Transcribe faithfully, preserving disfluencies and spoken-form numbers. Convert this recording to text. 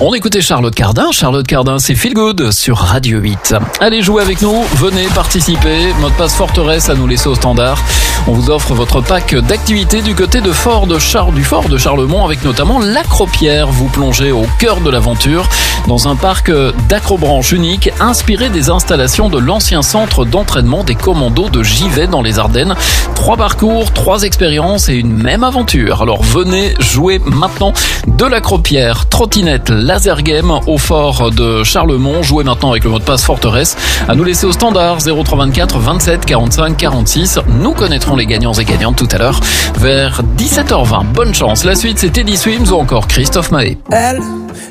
On écoutait Charlotte Cardin. Charlotte Cardin, c'est Feel Good sur Radio huit. Allez jouer avec nous, venez participer. Mot de passe forteresse à nous laisser au standard. On vous offre votre pack d'activités du côté de Fort de Char- du Fort de Charlemont avec notamment l'Acropière. Vous plongez au cœur de l'aventure dans un parc d'acrobranche unique inspiré des installations de l'ancien centre d'entraînement des commandos de Givet dans les Ardennes. Trois parcours, trois expériences et une même aventure. Alors venez jouer maintenant. De l'Acropière, trottinette, laser game au Fort de Charlemont. Jouez maintenant avec le mot de passe forteresse. À nous laisser au standard zéro trois vingt-quatre vingt-sept quarante-cinq quarante-six. Nous connaîtrons les gagnants et gagnantes tout à l'heure vers dix-sept heures vingt. Bonne chance. La suite, c'est Teddy Swims ou encore Christophe Maé. Elle